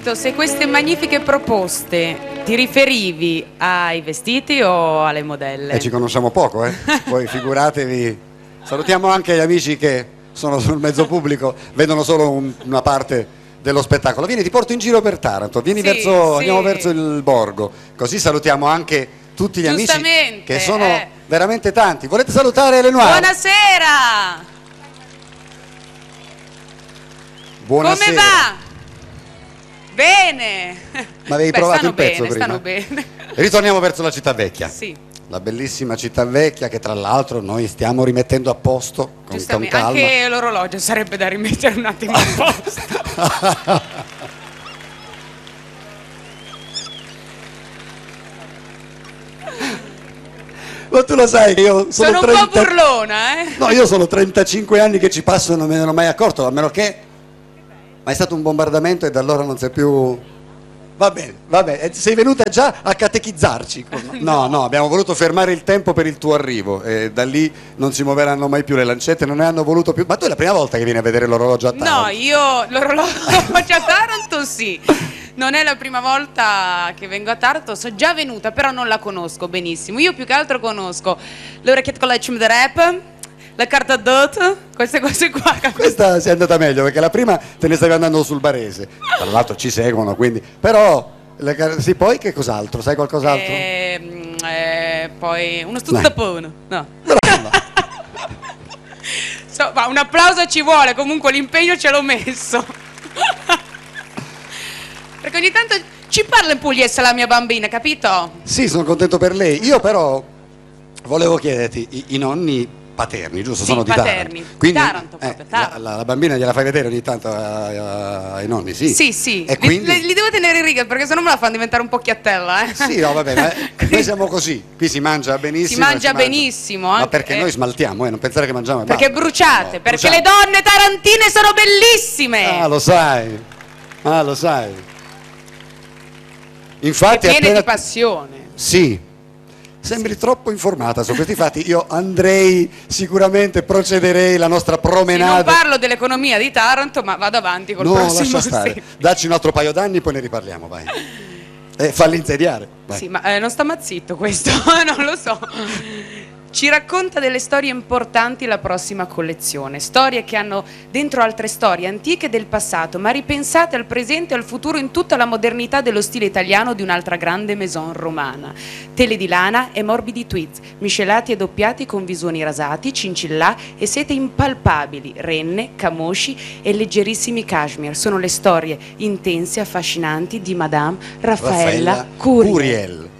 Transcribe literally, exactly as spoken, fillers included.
detto se queste magnifiche proposte ti riferivi ai vestiti o alle modelle? Eh, ci conosciamo poco, eh? Poi figuratevi. Salutiamo anche gli amici che sono sul mezzo pubblico, vedono solo un, una parte dello spettacolo. Vieni, ti porto in giro per Taranto, vieni Sì, verso, sì. andiamo verso il borgo, così salutiamo anche tutti gli amici che sono eh. veramente tanti. Volete salutare Lenoir? Buonasera! Buonasera. Come va? Bene! Ma avevi Beh, provato stanno il pezzo bene, prima? stanno bene. Ritorniamo verso la città vecchia. Sì. La bellissima città vecchia che tra l'altro noi stiamo rimettendo a posto con, con Giustamente, calma. anche l'orologio sarebbe da rimettere un attimo a posto. Ma tu lo sai che io sono, Sono un trenta... po' burlona, eh? No, io sono trentacinque anni che ci passo e non me ne ero mai accorto, a meno che... Ma è stato un bombardamento e da allora non sei più... Va bene, va bene, sei venuta già a catechizzarci. No, no, abbiamo voluto fermare il tempo per il tuo arrivo e da lì non si muoveranno mai più le lancette, non ne hanno voluto più. Ma tu è la prima volta che vieni a vedere l'orologio a Taranto? No, io l'orologio a Taranto sì. Non è la prima volta che vengo a Taranto, sono già venuta, però non la conosco benissimo. Io più che altro conosco le orecchiette con la cima da rap, la carta dot, queste cose qua. Questa si è andata meglio perché la prima te ne stavi andando sul barese, tra l'altro ci seguono, quindi però le, sì, poi che cos'altro? Sai qualcos'altro? E, eh, poi uno stuzzapone, no. Brava. So, ma un applauso ci vuole, comunque l'impegno ce l'ho messo. Perché ogni tanto ci parla in pugliese la mia bambina, capito? Sì, sono contento per lei. Io però volevo chiederti, i, i nonni paterni, giusto? Sì, Sono di paterni. Taranto. Quindi, Taranto, eh, proprio, Taranto. La, la, la bambina gliela fai vedere ogni tanto ai, ai nonni, sì? Sì, sì, E li, quindi... li, li devo tenere in riga perché sennò me la fanno diventare un po' chiattella, eh? Sì, no, va bene, eh. Noi siamo così, qui si mangia benissimo. Si mangia benissimo, Ma anche- perché eh. noi smaltiamo, eh, non pensare che mangiamo e Perché basta. bruciate, No, perché bruciamo. le donne tarantine sono bellissime! Ah, lo sai, ah, lo sai. Infatti e piene appena... di passione. Sì, sembri troppo informata su questi fatti. Io andrei sicuramente, procederei la nostra Sì, non promenade. parlo dell'economia di Taranto, ma vado avanti col No, prossimo lascia stare. sì. Dacci un altro paio d'anni, poi ne riparliamo, vai. E falli insediare. Vai. Sì, ma eh, non sta mazzitto questo, non lo so. Ci racconta delle storie importanti la prossima collezione, storie che hanno dentro altre storie antiche del passato, ma ripensate al presente e al futuro in tutta la modernità dello stile italiano di un'altra grande maison romana. Tele di lana e morbidi tweeds, miscelati e doppiati con visoni rasati, cincillà e sete impalpabili, renne, camosci e leggerissimi cashmere. Sono le storie intense e affascinanti di Madame Raffaella, Raffaella Curiel. Curiel.